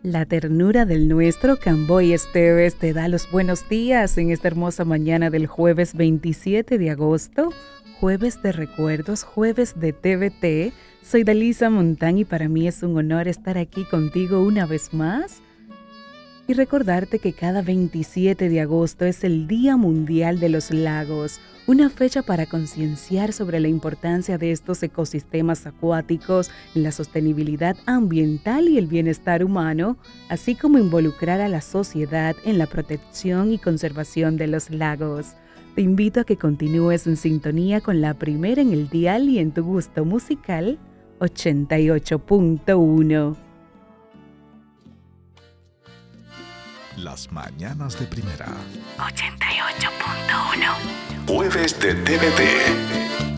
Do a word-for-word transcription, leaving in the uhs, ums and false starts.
La ternura del nuestro Camboy Esteves te da los buenos días en esta hermosa mañana del jueves veintisiete de agosto, jueves de recuerdos, jueves de T V T. Soy Dalisa Montán y para mí es un honor estar aquí contigo una vez más y recordarte que cada veintisiete de agosto es el Día Mundial de los Lagos, una fecha para concienciar sobre la importancia de estos ecosistemas acuáticos en la sostenibilidad ambiental y el bienestar humano, así como involucrar a la sociedad en la protección y conservación de los lagos. Te invito a que continúes en sintonía con la primera en el dial y en tu gusto musical ochenta y ocho punto uno. Las mañanas de primera. ochenta y ocho punto uno. Jueves de T V T.